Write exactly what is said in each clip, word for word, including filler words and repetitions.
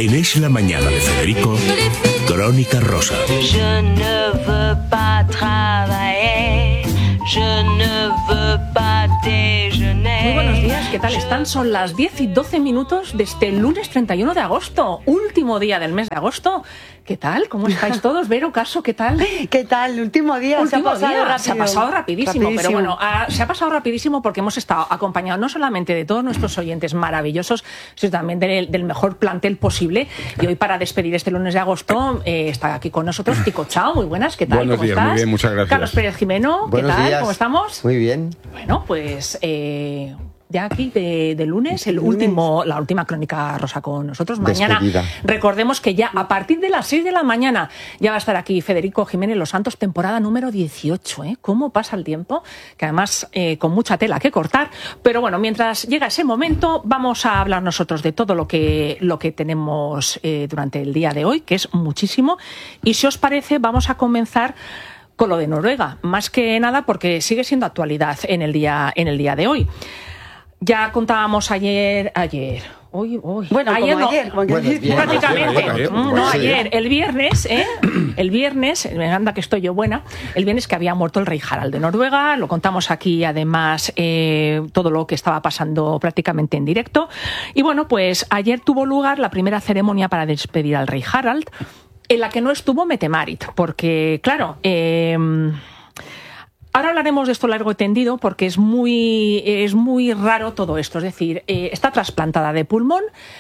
En Es la Mañana de Federico, Crónica Rosa. Je ne veux pas travailler, je ne veux pas déjeuner. Muy buenos días, ¿qué tal están? Son las diez y doce minutos de este lunes treinta y uno de agosto, último día del mes de agosto. ¿Qué tal? ¿Cómo estáis todos? Vero, Caso, ¿qué tal? ¿Qué tal? Último día. Último se ha pasado día. rápido. Se ha pasado rapidísimo, rapidísimo. pero bueno, a, se ha pasado rapidísimo porque hemos estado acompañados no solamente de todos nuestros oyentes maravillosos, sino también del, del mejor plantel posible. Y hoy, para despedir este lunes de agosto, eh, está aquí con nosotros Tico Chao. Muy buenas, ¿qué tal? Buenos ¿Cómo días, estás? muy bien, muchas gracias. Carlos Pérez Jimeno, ¿qué Buenos tal? días. ¿Cómo estamos? Muy bien. Bueno, pues eh, ya aquí de, de lunes, el Lunes. último, la última Crónica Rosa con nosotros. Mañana, Despedida. recordemos que ya a partir de las seis de la mañana ya va a estar aquí Federico Jiménez Los Santos, temporada número dieciocho. ¿eh? ¿Cómo pasa el tiempo? Que además eh, con mucha tela que cortar. Pero bueno, mientras llega ese momento, vamos a hablar nosotros de todo lo que, lo que tenemos eh, durante el día de hoy, que es muchísimo. Y si os parece, vamos a comenzar con lo de Noruega, más que nada porque sigue siendo actualidad en el día, en el día de hoy. Ya contábamos ayer, ayer, hoy, hoy. Bueno, ayer como no, ayer, como que Buenos dice. días. prácticamente, Ayer, ayer, Mm, pues no sí. ayer, el viernes, ¿eh? El viernes, me anda que estoy yo buena, el viernes que había muerto el rey Harald de Noruega, lo contamos aquí además eh, todo lo que estaba pasando prácticamente en directo. Y bueno, pues ayer tuvo lugar la primera ceremonia para despedir al rey Harald, en la que no estuvo Mette-Marit, porque claro, eh, ahora hablaremos de esto largo y tendido porque es muy, es muy raro todo esto. Es decir, eh, está trasplantada de pulmón,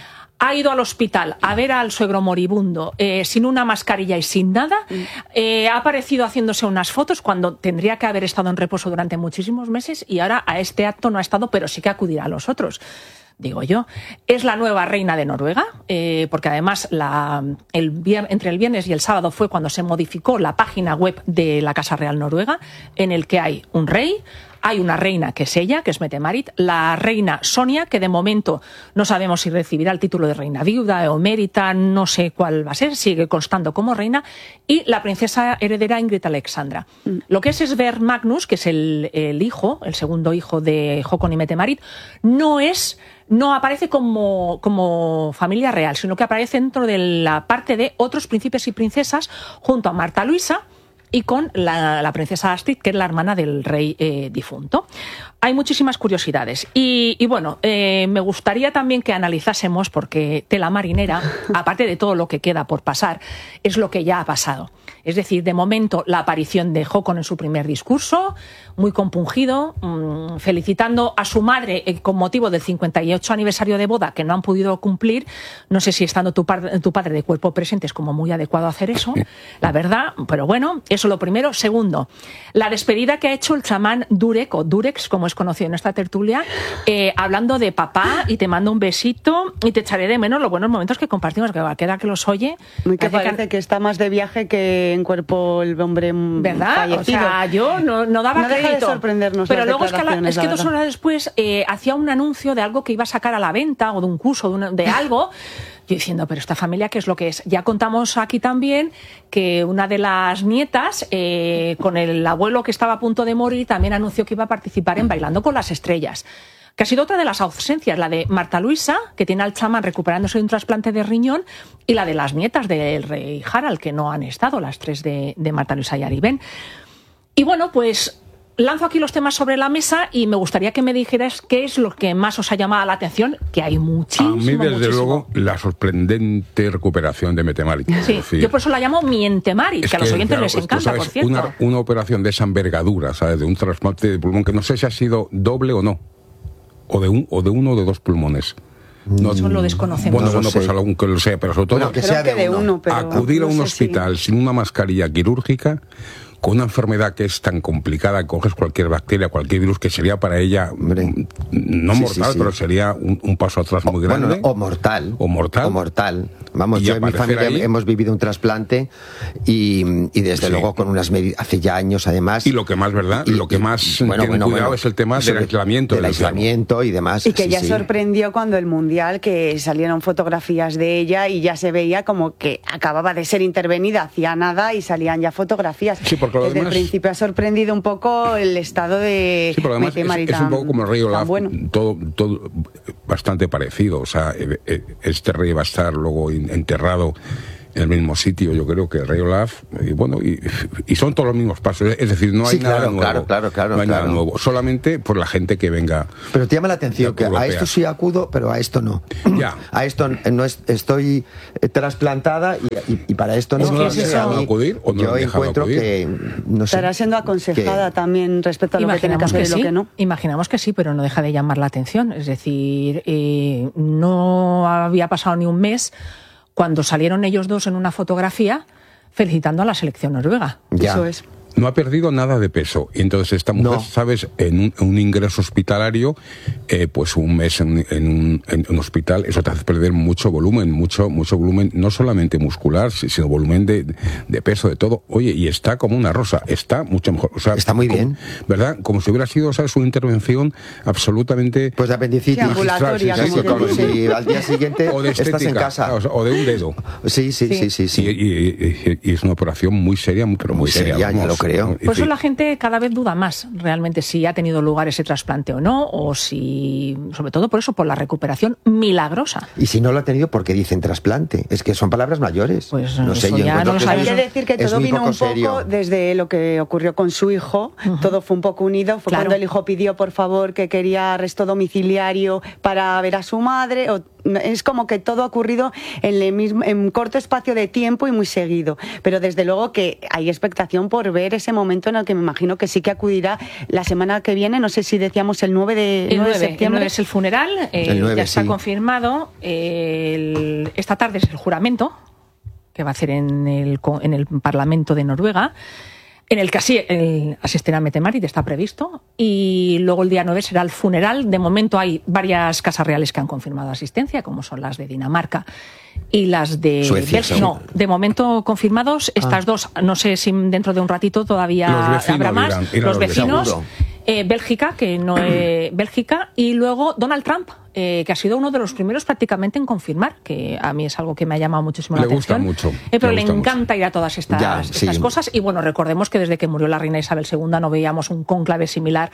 ha ido al hospital a ver al suegro moribundo eh, sin una mascarilla y sin nada, eh, ha aparecido haciéndose unas fotos cuando tendría que haber estado en reposo durante muchísimos meses y ahora a este acto no ha estado, pero sí que acudirá a los otros. Digo yo, es la nueva reina de Noruega, eh, porque además la, el vier, entre el viernes y el sábado fue cuando se modificó la página web de la Casa Real Noruega, en el que hay un rey, hay una reina que es ella, que es Mette-Marit, la reina Sonia, que de momento no sabemos si recibirá el título de reina viuda o emérita, no sé cuál va a ser, sigue constando como reina, y la princesa heredera Ingrid Alexandra. Mm. Lo que es Sverre Magnus, que es el, el hijo, el segundo hijo de Håkon y Mette-Marit, no es... no aparece como, como familia real, sino que aparece dentro de la parte de otros príncipes y princesas junto a Marta Luisa y con la, la princesa Astrid, que es la hermana del rey eh, difunto. Hay muchísimas curiosidades. Y, y bueno, eh, me gustaría también que analizásemos, porque tela marinera, aparte de todo lo que queda por pasar, es lo que ya ha pasado. Es decir, de momento, la aparición de Håkon en su primer discurso, muy compungido, mmm, felicitando a su madre eh, con motivo del cincuenta y ocho aniversario de boda que no han podido cumplir. No sé si estando tu, par tu padre de cuerpo presente es como muy adecuado hacer eso, la verdad, pero bueno, eso lo primero. Segundo, la despedida que ha hecho el chamán Durek, o Durex, como es conocido en esta tertulia, eh, hablando de papá y te mando un besito y te echaré de menos los buenos momentos que compartimos, que cualquiera que los oye... Muy que parece parece que está más de viaje que en cuerpo el hombre ¿verdad? fallecido. O sea, yo no, no daba no deja crédito. de sorprendernos pero las luego es que, la, declaraciones, es que la dos verdad. horas después eh, hacía un anuncio de algo que iba a sacar a la venta, o de un curso, de, una, de algo. Yo diciendo, pero esta familia, ¿qué es lo que es? Ya contamos aquí también que una de las nietas, eh, con el abuelo que estaba a punto de morir, también anunció que iba a participar en Bailando con las Estrellas. Que ha sido otra de las ausencias, la de Marta Luisa, que tiene al chamán recuperándose de un trasplante de riñón, y la de las nietas del rey Harald, que no han estado, las tres de, de Marta Luisa y Ariben. Y bueno, pues lanzo aquí los temas sobre la mesa y me gustaría que me dijeras qué es lo que más os ha llamado la atención, que hay muchísimo. A mí, desde muchísimo. luego, la sorprendente recuperación de Mette-Marit. Sí, Es decir, yo por eso la llamo Miente-Marit, es que a los oyentes claro, les pues, encanta, sabes, por cierto. Una, una operación de esa envergadura, ¿sabes? De un trasplante de pulmón, que no sé si ha sido doble o no. O de, un, o de uno o de dos pulmones. No, Eso lo desconocemos. Bueno, No lo bueno, pues sé. algún que lo sea, pero sobre todo Bueno, que Creo sea que de de uno. uno, pero acudir a no un sé hospital si- sin una mascarilla quirúrgica, con una enfermedad que es tan complicada, coges cualquier bacteria, cualquier virus, que sería para ella, Hombre. mm, no Sí, mortal, sí, sí. pero sería un, un paso atrás muy grande. Bueno, o mortal. O mortal. O mortal. Vamos, Y yo en mi aparecer familia ahí- hemos vivido un trasplante y, y desde Sí. luego con unas medidas, hace ya años además. Y lo que más, ¿verdad? Y- lo que y- más bueno, tienen bueno, cuidado bueno. es el tema Eso del de- aislamiento. Del del enfermo. aislamiento y demás. Y que sí, ya sí. sorprendió cuando el Mundial, que salieron fotografías de ella y ya se veía como que acababa de ser intervenida, hacía nada y salían ya fotografías. Sí, porque lo Desde demás- el principio ha sorprendido un poco el estado de Sí, pero además es, Mette-Marit es un poco como el rey tan Olaf. bueno. Todo, todo, bastante parecido. O sea, este rey va a estar luego enterrado en el mismo sitio, yo creo, que el rey Olaf, y bueno, y, y son todos los mismos pasos, es decir, no hay sí, nada claro, nuevo, claro, claro, claro, no hay claro. nada nuevo, solamente por la gente que venga. Pero te llama la atención que europea. A esto sí acudo, pero a esto no. Ya. A esto no es, estoy trasplantada y, y, y para esto no. Es que ¿No es lo han eso. dejado acudir o no lo Yo han dejado encuentro acudir? que no sé, Estará siendo aconsejada que- también respecto a lo que tiene que Imaginamos hacer que y lo sí, que no. imaginamos que sí, pero no deja de llamar la atención. Es decir, eh, no había pasado ni un mes cuando salieron ellos dos en una fotografía felicitando a la selección noruega. Ya. Eso es. No ha perdido nada de peso. Y entonces esta mujer, No. ¿sabes? En un, un ingreso hospitalario, eh, pues un mes en, en, un, en un hospital, eso te hace perder mucho volumen, mucho mucho volumen, no solamente muscular, sino volumen de, de peso, de todo. Oye, y está como una rosa, está mucho mejor. O sea, Está muy como- bien. ¿Verdad? Como si hubiera sido, ¿sabes? Una intervención absolutamente... Pues de apendicitis. Sí, ambulatoria, magistral, sí, sí, como como que sí. si al día siguiente o de estás en estética, casa. o sea, o de un dedo. Sí, sí, sí, sí, sí. Y, y- y- y es una operación muy seria, muy- pero muy, Muy seria, ya vamos. lo creo. Y Por eso sí. la gente cada vez duda más realmente si ha tenido lugar ese trasplante o no, o si, sobre todo por eso, por la recuperación milagrosa. Y si no lo ha tenido, ¿por qué dicen trasplante? Es que son palabras mayores. Pues, no sé, eso yo ya encuentro no lo que Hay sabemos. que decir que es todo muy vino poco un poco serio. desde lo que ocurrió con su hijo. Ujú. Todo fue un poco unido. Fue Claro. cuando el hijo pidió, por favor, que quería arresto domiciliario para ver a su madre. O- es como que todo ha ocurrido en, el mismo, en un corto espacio de tiempo y muy seguido. Pero desde luego que hay expectación por ver ese momento en el que me imagino que sí que acudirá la semana que viene. No sé si decíamos el nueve de, El nueve de nueve, el septiembre. nueve es el funeral, eh, El nueve, ya está sí. confirmado. eh, el- esta tarde es el juramento que va a hacer en el, co- en el Parlamento de Noruega, en el que así el asistirá Mette Marit, está previsto, y luego el día nueve será el funeral. De momento hay varias casas reales que han confirmado asistencia, como son las de Dinamarca y las de Suecia, Bélgica. seguro. No, de momento confirmados estas dos. No sé si dentro de un ratito todavía Los vecinos habrá más. dirán, irán los los vecinos. vecinos. Eh, Bélgica, que no eh, Bélgica, y luego Donald Trump, eh, que ha sido uno de los primeros prácticamente en confirmar, que a mí es algo que me ha llamado muchísimo la Le gusta atención. mucho, Eh, pero le le, gusta encanta ir a todas estas, Ya, estas sí. cosas. Y bueno, recordemos que desde que murió la reina Isabel segunda no veíamos un cónclave similar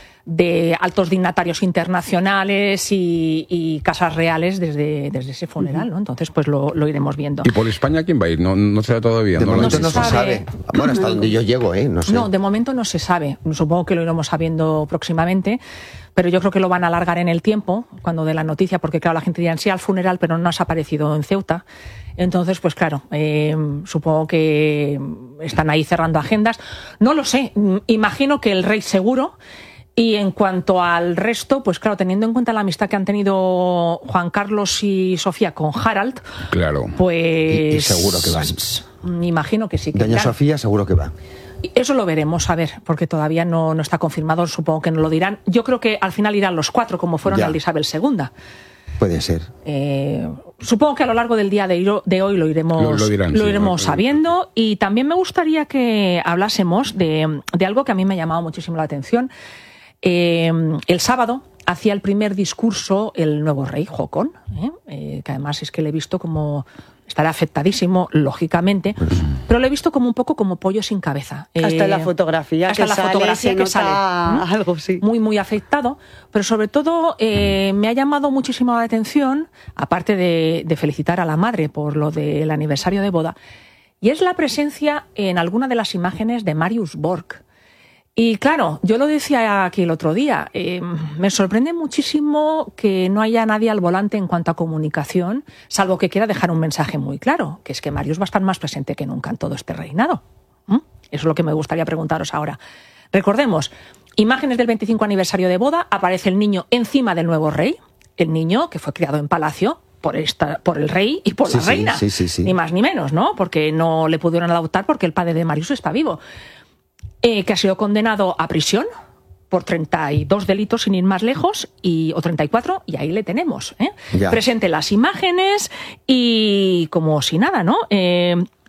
de altos dignatarios internacionales y, y casas reales desde, desde ese funeral, ¿no? Entonces, pues lo, lo iremos viendo. ¿Y por España quién va a ir? No, no se da todavía. De no lo momento han no dicho. se sabe. Bueno, hasta donde yo llego, ¿eh? No sé. No, de momento no se sabe. Supongo que lo iremos sabiendo próximamente, pero yo creo que lo van a alargar en el tiempo cuando dé la noticia, porque claro, la gente dirá sí al funeral, pero no has aparecido en Ceuta. Entonces, pues claro, eh, supongo que están ahí cerrando agendas. No lo sé. Imagino que el rey seguro. Y en cuanto al resto, pues claro, teniendo en cuenta la amistad que han tenido Juan Carlos y Sofía con Harald, Claro. pues... Y- y seguro que van. Imagino que sí. Que Doña irán. Sofía seguro que va. Eso lo veremos, a ver, porque todavía no, no está confirmado, supongo que no lo dirán. Yo creo que al final irán los cuatro, como fueron Ya. el de Isabel segunda. Puede ser. Eh, supongo que a lo largo del día de, iro- de hoy lo iremos, Lo- lo dirán, sí, iremos lo- sabiendo. Y también me gustaría que hablásemos de, de algo que a mí me ha llamado muchísimo la atención. Eh, el sábado hacía el primer discurso el nuevo rey, Haakon, ¿eh? Eh, que además es que le he visto como... Estará afectadísimo, lógicamente, pero lo he visto como un poco como pollo sin cabeza. Hasta en la Eh, fotografía hasta que la sale, fotografía se que nota sale. ¿Mm? algo, sí. Muy, muy afectado, pero sobre todo eh, me ha llamado muchísimo la atención, aparte de, de felicitar a la madre por lo del aniversario de boda, y es la presencia en alguna de las imágenes de Marius Borg. Y claro, yo lo decía aquí el otro día, eh, me sorprende muchísimo que no haya nadie al volante en cuanto a comunicación, salvo que quiera dejar un mensaje muy claro, que es que Marius va a estar más presente que nunca en todo este reinado. ¿Mm? Eso es lo que me gustaría preguntaros ahora. Recordemos, imágenes del veinticinco aniversario de boda, aparece el niño encima del nuevo rey, el niño que fue criado en palacio por, esta, por el rey y por Sí, la sí, reina, sí, sí, sí. ni más ni menos, ¿no? Porque no le pudieron adoptar porque el padre de Marius está vivo. Eh, que ha sido condenado a prisión por treinta y dos delitos, sin ir más lejos, y, o treinta y cuatro, y ahí le tenemos. ¿eh? Ya. Presente las imágenes y como si nada, ¿no? Eh,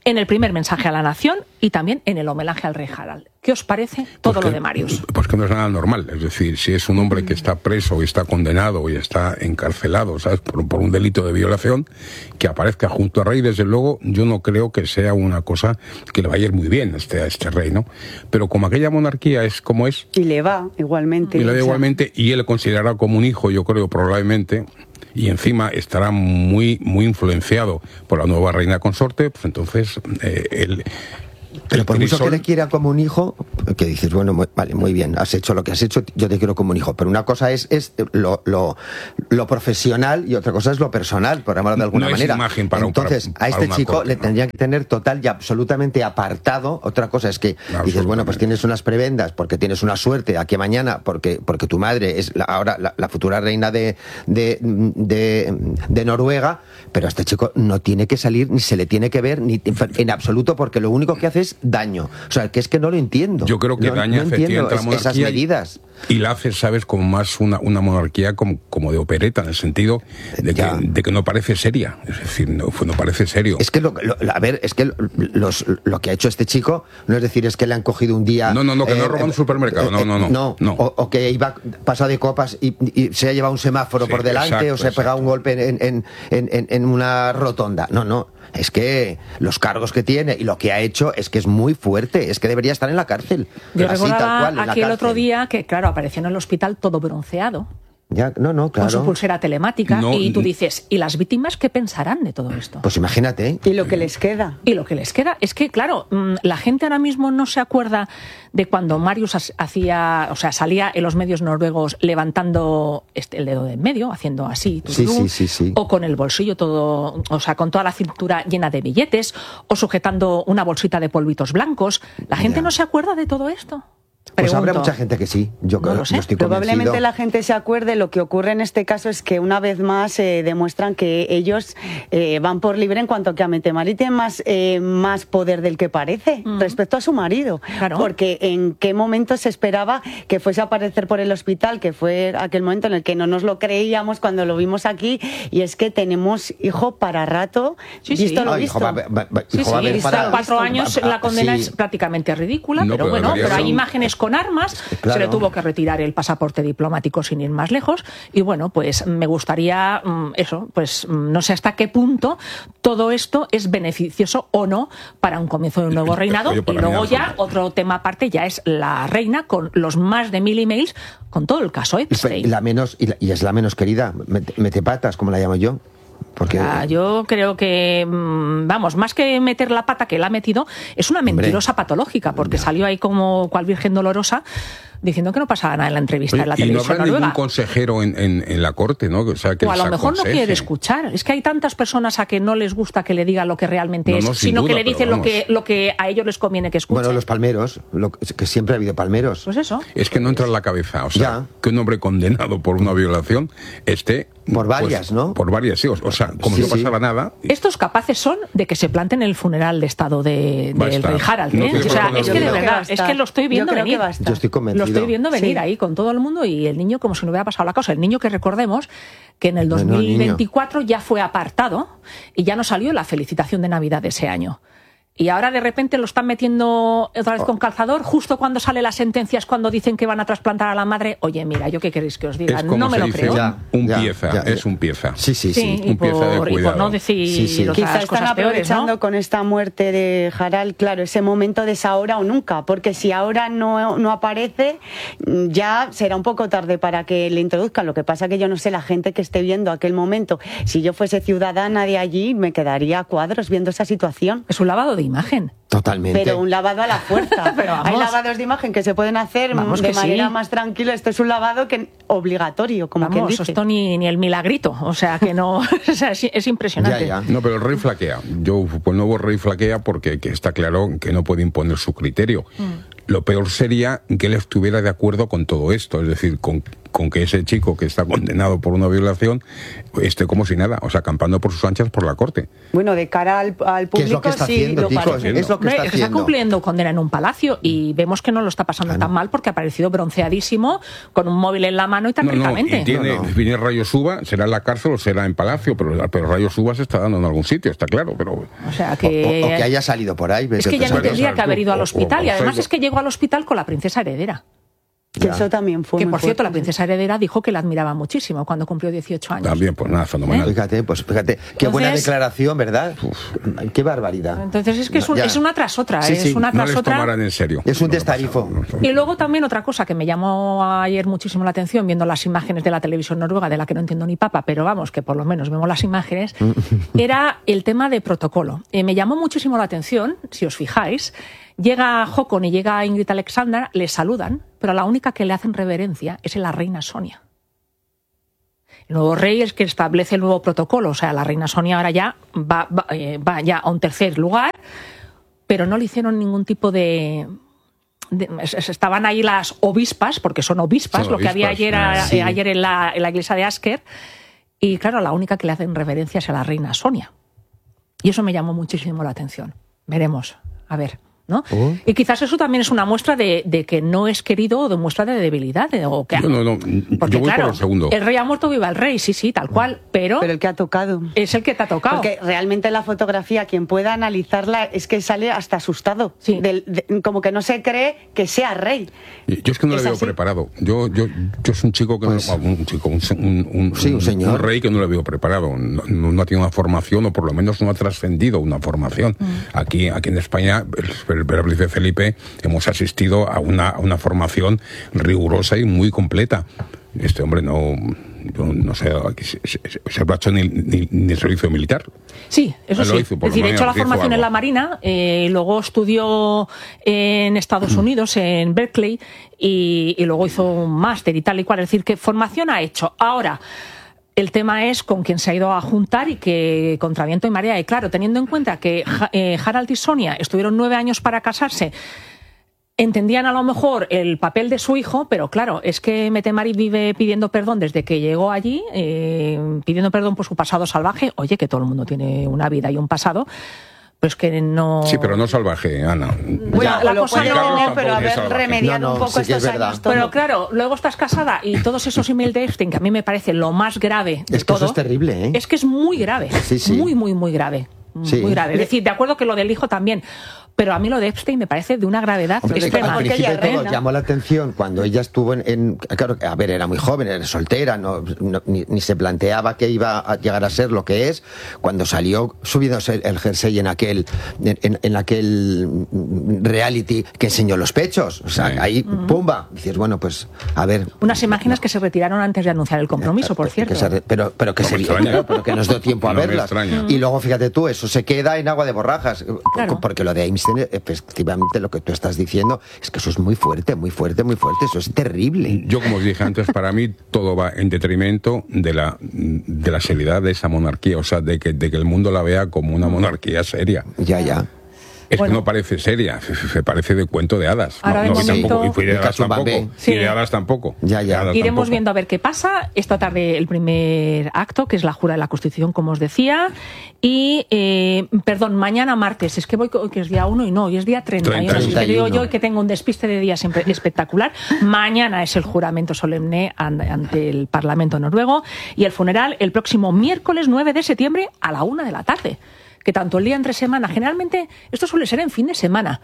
en el primer mensaje a la nación y también en el homenaje al rey Harald. ¿Qué os parece todo pues lo que, de Marius? Pues que no es nada normal. Es decir, si es un hombre que está preso y está condenado y está encarcelado, ¿sabes?, por, por un delito de violación, que aparezca junto al rey, desde luego, yo no creo que sea una cosa que le vaya a ir muy bien a este, a este rey, ¿no? Pero como aquella monarquía es como es... Y le va igualmente. Y le va o sea, igualmente, y él le considerará como un hijo, yo creo, probablemente... y encima estará muy muy influenciado por la nueva reina consorte, pues entonces eh, él... Pero por mucho que le quiera como un hijo, que dices, bueno, muy, vale, muy bien, has hecho lo que has hecho, yo te quiero como un hijo. Pero una cosa es, es lo, lo, lo profesional y otra cosa es lo personal, por llamarlo de alguna no manera. Es imagen para Entonces, un, para, a este para chico corte, le ¿no? tendrían que tener total y absolutamente apartado. Otra cosa es que dices, bueno, pues tienes unas prebendas porque tienes una suerte aquí mañana, porque, porque tu madre es la, ahora la, la futura reina de, de, de, de Noruega, pero a este chico no tiene que salir, ni se le tiene que ver, ni en absoluto, porque lo único que hace es daño. O sea, que es que no lo entiendo. Yo creo que no, daña no efectivamente entiendo la monarquía esas medidas. Y, y la hace, ¿sabes?, como más una, una monarquía como, como de opereta, en el sentido de que, de que no parece seria. Es decir, no, no parece serio. Es que, lo, lo, a ver, es que los, lo que ha hecho este chico, no es decir, es que le han cogido un día... No, no, no, que eh, no roba un supermercado, no, no, no. No, no. O, o que iba pasado de copas y, y se ha llevado un semáforo sí, por delante, exacto, o se ha pegado exacto. un golpe en, en, en, en una rotonda. No, no. Es que los cargos que tiene y lo que ha hecho es que es muy fuerte, es que debería estar en la cárcel. Yo así, recordaba tal cual, aquí el otro día que, claro, apareció en el hospital todo bronceado. Ya, no, no, claro. Con su pulsera telemática no, y tú dices, ¿y las víctimas qué pensarán de todo esto? Pues imagínate. Y lo que les queda. Y lo que les queda es que, claro, la gente ahora mismo no se acuerda de cuando Marius hacía, o sea, salía en los medios noruegos levantando este, el dedo de en medio, haciendo así, sí, sí, sí, sí. o con el bolsillo todo, o sea, con toda la cintura llena de billetes, o sujetando una bolsita de polvitos blancos. La gente ya. no se acuerda de todo esto. Pues habrá mucha gente que sí, yo creo, no lo sé. yo estoy Probablemente convencido. la gente se acuerde. Lo que ocurre en este caso es que una vez más eh, demuestran que ellos eh, van por libre en cuanto que a Mette-Marit tiene más, eh, más poder del que parece mm. respecto a su marido. Claro. Porque en qué momento se esperaba que fuese a aparecer por el hospital, que fue aquel momento en el que no nos lo creíamos cuando lo vimos aquí, y es que tenemos hijo para rato, sí, visto sí. lo Ah, visto. Hijo va, va, va, sí, hijo sí, va a ver para, cuatro años va, va, la condena sí. es prácticamente ridícula, no, pero, pero bueno, pero hay ser... imágenes con armas, claro. Se le tuvo que retirar el pasaporte diplomático sin ir más lejos, y bueno, pues me gustaría eso, pues no sé hasta qué punto todo esto es beneficioso o no para un comienzo de un nuevo reinado. Y luego ya otro tema aparte ya es la reina con los más de mil emails con todo el caso Epstein. Y, la menos, y, la, y es la menos querida, mete patas, como la llamo yo. Porque... Ah, yo creo que, vamos, más que meter la pata que la ha metido, es una mentirosa Hombre. patológica, porque no. salió ahí como cual virgen dolorosa diciendo que no pasaba nada en la entrevista Oye, en la y televisión no habrá noruega. ningún consejero en, en, en la corte, ¿no? O, sea, que o a lo mejor aconseje. no quiere escuchar. Es que hay tantas personas a que no les gusta que le diga lo que realmente no, es, no, sino duda, que le dicen lo que, lo que a ellos les conviene que escuchen. Bueno, los palmeros, lo, que siempre ha habido palmeros. Pues eso. Es que no entra en la cabeza, o sea, ya. que un hombre condenado por una violación esté... Por varias, pues, ¿no? Por varias, sí. O sea, como sí, si no pasara sí. nada. Estos capaces son de que se planten el funeral de estado de, del rey Harald. ¿eh? No o sea, es que de verdad, es que lo estoy viendo Yo venir. Yo estoy convencido. Lo estoy viendo venir sí. ahí con todo el mundo y el niño como si no hubiera pasado la cosa. El niño que recordemos que en el dos mil veinticuatro no, ya fue apartado y ya no salió la felicitación de Navidad de ese año. Y ahora de repente lo están metiendo otra vez con calzador, justo cuando sale las sentencias, cuando dicen que van a trasplantar a la madre. Oye, mira, ¿yo qué queréis que os diga? No me lo creo. Ya, un ya, pieza, ya, ya. es un pieza. Sí, sí, sí. sí un pieza de cuidado. Y por no decir sí, sí. otras Quizá están cosas aprovechando peores, ¿no? con esta muerte de Harald, claro, ese momento de esa ahora o nunca, porque si ahora no, no aparece, ya será un poco tarde para que le introduzcan. Lo que pasa que yo no sé, la gente que esté viendo aquel momento, si yo fuese ciudadana de allí, me quedaría a cuadros viendo esa situación. Es un lavado de imagen. Totalmente. Pero un lavado a la fuerza. Pero hay lavados de imagen que se pueden hacer vamos de manera sí. más tranquila. Esto es un lavado que obligatorio, como vamos, que dice. Esto ni, ni el milagrito, o sea que no, o sea, es, es impresionante. Ya, ya. No, pero el rey flaquea. Yo, pues el nuevo rey flaquea porque que está claro que no puede imponer su criterio. Mm. Lo peor sería que él estuviera de acuerdo con todo esto, es decir, con con que ese chico que está condenado por una violación esté como si nada, o sea, acampando por sus anchas por la corte. Bueno, de cara al, al público, ¿qué es lo que está sí, haciendo, lo chicos? parece. Es lo que está Está haciendo. cumpliendo condena en un palacio y vemos que no lo está pasando Ah, no. tan mal porque ha aparecido bronceadísimo, con un móvil en la mano y tan No, no, ricamente. y tiene, No, no. viene Rayos Uva, será en la cárcel o será en palacio, pero, pero Rayos Uva se está dando en algún sitio, está claro, pero... O sea O, que... o- o que haya salido por ahí. Es que ya no Bueno, tendría sabes que haber tú, ido al o- hospital o- y o además sea, es que llegó al hospital con la princesa heredera. Que Ya. eso también fue Que muy por cierto, la fuerte. princesa heredera dijo que la admiraba muchísimo cuando cumplió dieciocho años. También, pues nada, fenomenal. Fíjate, pues fíjate, qué buena Entonces- declaración, ¿verdad? Uf, qué barbaridad. Entonces es que es, un- Ya. es una tras otra, Sí, es sí, una No tras les otra. tomarán en serio. Es un No, no pasa destarifo. nada. Y luego también otra cosa que me llamó ayer muchísimo la atención viendo las imágenes de la televisión noruega, de la que no entiendo ni papa, pero vamos, que por lo menos vemos las imágenes, era el tema de protocolo. Eh, me llamó muchísimo la atención, si os fijáis, llega Håkon y llega Ingrid Alexandra, les saludan, pero a la única que le hacen reverencia es a la reina Sonia. El nuevo rey es que establece el nuevo protocolo, o sea, la reina Sonia ahora ya va, va, eh, va ya a un tercer lugar, pero no le hicieron ningún tipo de... de- es- estaban ahí las obispas, porque son obispas, Son lo que había obispas, ayer, a- sí. eh, ayer en, la, en la iglesia de Asker, y claro, la única que le hacen reverencia es a la reina Sonia. Y eso me llamó muchísimo la atención. Veremos, a ver. ¿No? Oh. Y quizás eso también es una muestra de, de que no es querido o de muestra de debilidad. de- o que, Yo no, no, porque, yo voy claro, por el segundo. el rey ha muerto, viva el rey, sí, sí, tal cual, pero, Pero el que ha tocado. es el que te ha tocado. Porque realmente la fotografía, quien pueda analizarla, es que sale hasta asustado. Sí. Del- de- como que no se cree que sea rey. Yo es que no le ¿Es veo así? preparado. Yo, yo, yo soy un chico que Pues- no, un chico, un, un, un- Sí, un señor. un rey que no le veo preparado. No, no, no ha tenido una formación o por lo menos no ha trascendido una formación. Aquí, aquí en España, el, el, el príncipe Felipe, hemos asistido a una, a una formación rigurosa y muy completa. Este hombre no, yo no sé, se, se, se ha hecho ni, ni, ni el servicio militar. Sí, eso Lo sí. hizo, por es decir, lo he hecho la menos, hizo formación en algo. la Marina, eh, luego estudió en Estados Unidos, en Berkeley, y, y luego hizo un máster y tal y cual. Es decir, que formación ha hecho. Ahora, el tema es con quién se ha ido a juntar y que contra viento y marea. Y claro, teniendo en cuenta que Ja- eh, Harald y Sonia estuvieron nueve años para casarse, entendían a lo mejor el papel de su hijo, pero claro, es que Mette-Marit vive pidiendo perdón desde que llegó allí, eh, pidiendo perdón por su pasado salvaje. Oye, que todo el mundo tiene una vida y un pasado, pues que no... Sí, pero no salvaje, Ana. Bueno, Ya, la lo cosa puede no- tener, pero tampoco es haber salvaje. remediado No, no, un poco sí que es estos verdad. años. todo. Pero claro, luego estás casada y todos esos emails de Epstein, que a mí me parece lo más grave de Es que eso todo, es terrible, ¿eh? es que es muy grave. Sí, sí. Muy, muy, muy grave. Sí. Muy grave. Es decir, de acuerdo que lo del hijo también, pero a mí lo de Epstein me parece de una gravedad Hombre, extrema. al porque principio ella de todo reina. llamó la atención cuando ella estuvo en, en- claro, a ver, era muy joven, era soltera, no, no- ni, ni se planteaba que iba a llegar a ser lo que es. Cuando salió subiéndose el jersey en aquel, en, en- en aquel reality que enseñó los pechos, o sea, Sí. ahí, pumba, dices, bueno, pues, a ver. Unas imágenes que se retiraron antes de anunciar el compromiso, por cierto. Que se re- pero, pero que No se me extraña. claro, pero que nos dio tiempo a No me verlas. extraña. Y luego, fíjate tú, eso se queda en agua de borrajas. Claro. Porque lo de Einstein, efectivamente, lo que tú estás diciendo, es que eso es muy fuerte, muy fuerte, muy fuerte. Eso es terrible. Yo, como os dije antes, para mí todo va en detrimento de la, de la seriedad de esa monarquía, o sea, de que, de que el mundo la vea como una monarquía seria. Ya, ya. Es Bueno. que no parece seria, se parece de cuento de hadas. Ahora no, de no, momento- tampoco, y fue de De hadas tampoco. Cachumba Sí. Y de hadas tampoco. Ya, ya. De hadas Iremos tampoco. viendo a ver qué pasa. Esta tarde el primer acto, que es la jura de la Constitución, como os decía. Y, eh, perdón, mañana martes. Es que voy, co- que es día uno y no, hoy es día treinta y uno. treinta y uno. Es que digo yo que tengo un despiste de día siempre espectacular. Mañana es el juramento solemne an- ante el Parlamento noruego. Y el funeral el próximo miércoles nueve de septiembre a la una de la tarde. Que tanto el día entre semana, generalmente esto suele ser en fin de semana,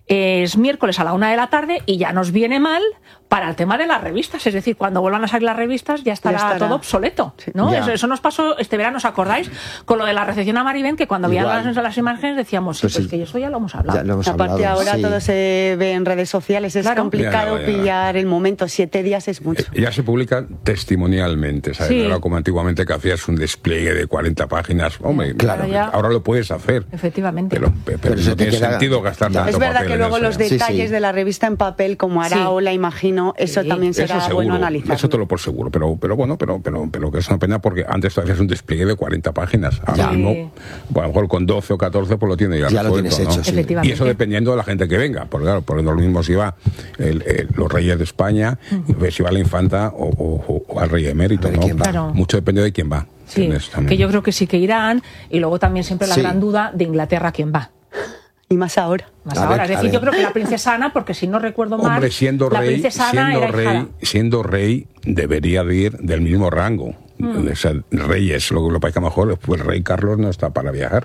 es miércoles a la una de la tarde y ya nos viene mal para el tema de las revistas, es decir, cuando vuelvan a salir las revistas ya estará, Ya estará. todo obsoleto, ¿no? Ya. Eso, eso nos pasó este verano, ¿os acordáis? Con lo de la recepción a Maribén, que cuando veían Igual. las, las imágenes decíamos, sí, Pues pues sí. que eso ya lo hemos hablado. Ya lo hemos Aparte hablado, ahora sí. todo se ve en redes sociales, es Claro. complicado Ya, ya, ya. pillar el momento. Siete días es mucho. Eh, Ya se publica testimonialmente, ¿sabes? Sí. Ahora, como antiguamente que hacías un despliegue de cuarenta páginas, hombre, Claro. Ahora ya- ahora lo puedes hacer. Efectivamente. Pero, pero Pero eso no te tiene queda- sentido gastar Ya. tanto Es verdad papel que luego eso, los sí, detalles sí. de la revista en papel, como hará Sí. Ola, imagino, eso Sí. también será Eso seguro, bueno analizar. eso te lo por seguro, pero, pero bueno, pero, pero, pero que es una pena porque antes tú hacías un despliegue de cuarenta páginas. Ahora Ya. mismo, Sí. bueno, a lo mejor con doce o catorce pues lo tiene ya, Ya lo resuelto, tienes ¿no? hecho, sí. Efectivamente. Y eso dependiendo de la gente que venga, porque claro, porque no es lo mismo si va el, el- los reyes de España, uh-huh. si va la infanta o, o, o al rey emérito, A ver ¿no? quién va. Claro. Mucho depende de quién va. Sí, ¿Entiendes? También. que yo creo que sí que irán, y luego también siempre la Sí. gran duda de Inglaterra quién va. Y más ahora. Más A ahora, ver, es a decir, ver. yo creo que la princesa Ana, porque si no recuerdo mal, Hombre, siendo la rey, princesa Ana siendo era rey, hijada. siendo rey, debería de ir del mismo rango. Mm. O sea, reyes, lo que lo parezca mejor, pues el rey Carlos no está para viajar.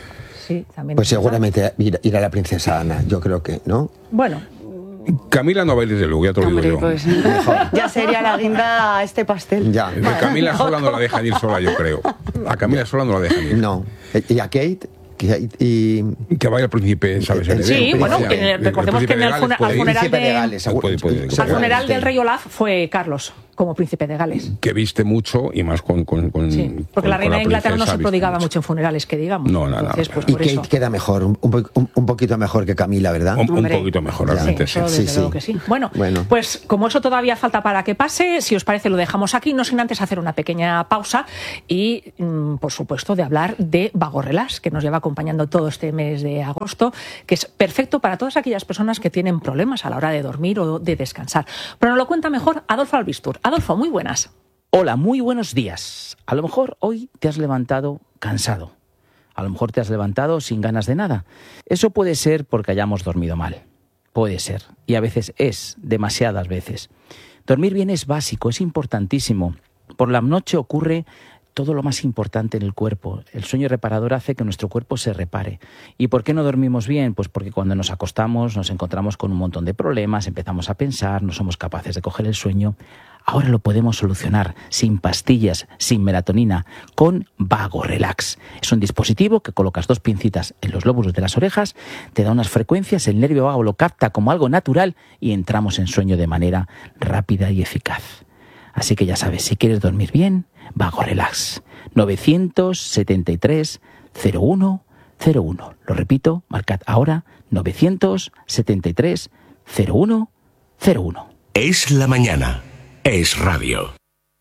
Sí, también Pues es verdad. seguramente ir, ir a la princesa Ana, yo creo que, ¿no? Bueno, Camila no va a ir desde luego, ya te lo Hombre, digo yo. pues ya sería la guinda a este pastel. Ya. A Camila sola no la dejan ir sola, yo creo. A Camila sola no la dejan ir. No. ¿Y a Kate? Kate y... Que vaya el príncipe, ¿sabes? Sí, Heredero, sí, que bueno, vaya. que El- recordemos el que en el príncipe de funa- Gales puede al ir. funeral Príncipe de de- Gales, seguro. Puede- puede- al seguramente. funeral del rey Olaf fue Carlos, como príncipe de Gales. Que viste mucho y más con... con, con Sí, porque con- la con reina de Inglaterra no princesa se viste prodigaba mucho. mucho en funerales, que digamos. No, no, no, Entonces, no. pues Y por Kate eso. queda mejor, un, un, un- un poquito mejor que Camila, ¿verdad? Un, un Hombre. poquito mejor, Ya. realmente, Sí, sí. eso Sí, desde luego sí. que sí. Bueno, Bueno. pues como eso todavía falta para que pase, si os parece lo dejamos aquí, no sin antes hacer una pequeña pausa y, mm, por supuesto, de hablar de Vago Relax, que nos lleva acompañando todo este mes de agosto, que es perfecto para todas aquellas personas que tienen problemas a la hora de dormir o de descansar. Pero nos lo cuenta mejor Adolfo Albistur. Adolfo, muy buenas. Hola, muy buenos días. A lo mejor hoy te has levantado cansado. A lo mejor te has levantado sin ganas de nada. Eso puede ser porque hayamos dormido mal. Puede ser. Y a veces es, demasiadas veces. Dormir bien es básico, es importantísimo. Por la noche ocurre todo lo más importante en el cuerpo. El sueño reparador hace que nuestro cuerpo se repare. ¿Y por qué no dormimos bien? Pues porque cuando nos acostamos nos encontramos con un montón de problemas, empezamos a pensar, no somos capaces de coger el sueño. Ahora lo podemos solucionar sin pastillas, sin melatonina, con Vago Relax. Es un dispositivo que colocas dos pincitas en los lóbulos de las orejas, te da unas frecuencias, el nervio vago lo capta como algo natural y entramos en sueño de manera rápida y eficaz. Así que ya sabes, si quieres dormir bien, Vago Relax. novecientos setenta y tres cero uno cero uno. Lo repito, marcad ahora novecientos setenta y tres cero uno cero uno. Es la mañana. Es radio.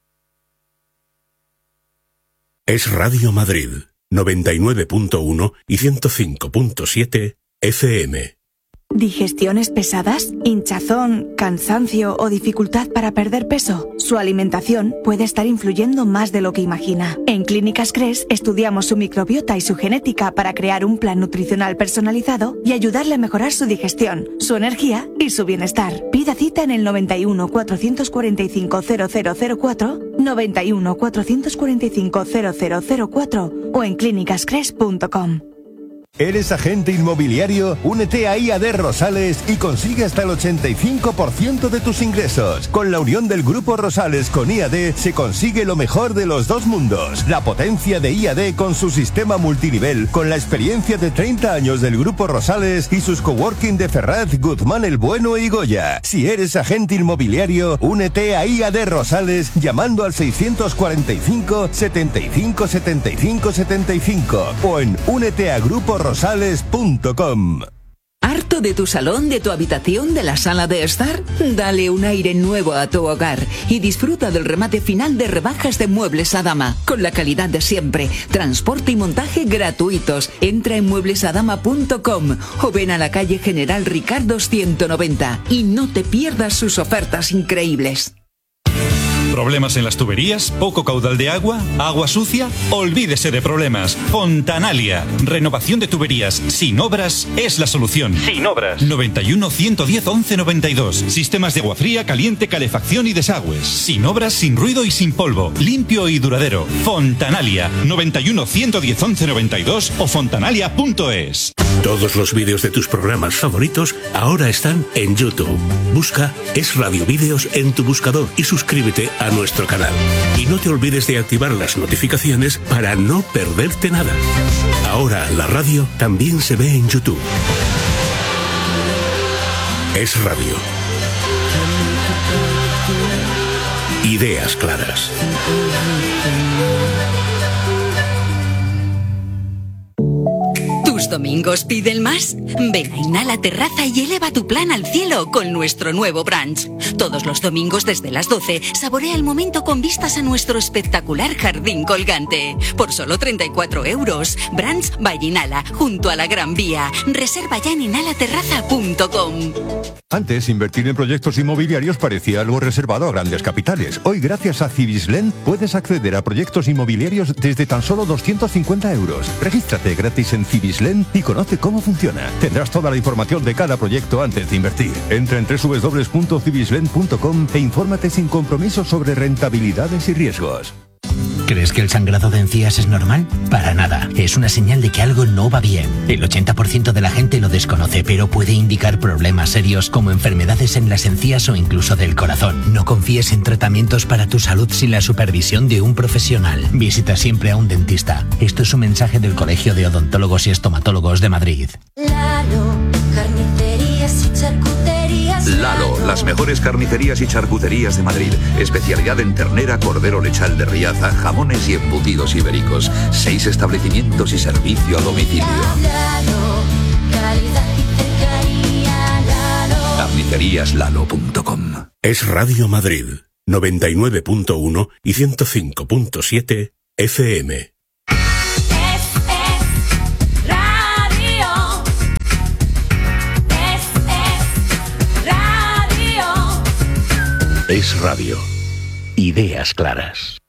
Es Radio Madrid, noventa y nueve punto uno y ciento cinco punto siete F M. ¿Digestiones pesadas? ¿Hinchazón, cansancio o dificultad para perder peso? Su alimentación puede estar influyendo más de lo que imagina. En Clínicas Cres estudiamos su microbiota y su genética para crear un plan nutricional personalizado y ayudarle a mejorar su digestión, su energía y su bienestar. Pida cita en el noventa y uno, cuatrocientos cuarenta y cinco, cero cero cero cuatro, noventa y uno, cuatrocientos cuarenta y cinco, cero cero cero cuatro o en clínicas cres punto com. ¿Eres agente inmobiliario? Únete a I A D Rosales y consigue hasta el ochenta y cinco por ciento de tus ingresos. Con la unión del Grupo Rosales con I A D se consigue lo mejor de los dos mundos. La potencia de I A D con su sistema multinivel, con la experiencia de treinta años del Grupo Rosales y sus coworking de Ferraz, Guzmán el Bueno y Goya. Si eres agente inmobiliario, únete a I A D Rosales llamando al seiscientos cuarenta y cinco, setenta y cinco, setenta y cinco, setenta y cinco o en únete a grupo rosales punto com. ¿Harto de tu salón, de tu habitación, de la sala de estar? Dale un aire nuevo a tu hogar y disfruta del remate final de rebajas de Muebles a Dama, con la calidad de siempre, transporte y montaje gratuitos. Entra en muebles a dama punto com o ven a la calle General Ricardo ciento noventa y no te pierdas sus ofertas increíbles. ¿Problemas en las tuberías? ¿Poco caudal de agua? ¿Agua sucia? Olvídese de problemas. Fontanalia. Renovación de tuberías sin obras es la solución. Sin obras. noventa y uno, ciento diez, once noventa y dos. Sistemas de agua fría, caliente, calefacción y desagües. Sin obras, sin ruido y sin polvo. Limpio y duradero. Fontanalia. noventa y uno, ciento diez, once noventa y dos o fontanalia punto es. Todos los vídeos de tus programas favoritos ahora están en YouTube. Busca Es Radio Vídeos en tu buscador y suscríbete a nuestro canal. Y no te olvides de activar las notificaciones para no perderte nada. Ahora la radio también se ve en YouTube. Es Radio. Ideas claras. Tus domingos pide el más? Ven a Inhala Terraza y eleva tu plan al cielo con nuestro nuevo brunch. Todos los domingos desde las doce, saborea el momento con vistas a nuestro espectacular jardín colgante. Por solo treinta y cuatro euros. Brunch by Inhala, junto a la Gran Vía. Reserva ya en inhala terraza punto com. Antes, invertir en proyectos inmobiliarios parecía algo reservado a grandes capitales. Hoy, gracias a Civislend, puedes acceder a proyectos inmobiliarios desde tan solo doscientos cincuenta euros. Regístrate gratis en Civislend y conoce cómo funciona. Tendrás toda la información de cada proyecto antes de invertir. Entra en doble u doble u doble u punto civislend punto com e infórmate sin compromiso sobre rentabilidades y riesgos. ¿Crees que el sangrado de encías es normal? Para nada. Es una señal de que algo no va bien. El ochenta por ciento de la gente lo desconoce, pero puede indicar problemas serios como enfermedades en las encías o incluso del corazón. No confíes en tratamientos para tu salud sin la supervisión de un profesional. Visita siempre a un dentista. Esto es un mensaje del Colegio de Odontólogos y Estomatólogos de Madrid. Lalo, carnicerías y charcuterías. Lalo, las mejores carnicerías y charcuterías de Madrid. Especialidad en ternera, cordero lechal de Riaza, jamones y embutidos ibéricos. Seis establecimientos y servicio a domicilio. Lalo, calidad y cercanía. Lalo. carnicerías lalo punto com. Es Radio Madrid, noventa y nueve punto uno y ciento cinco punto siete F M. Es radio. Ideas claras.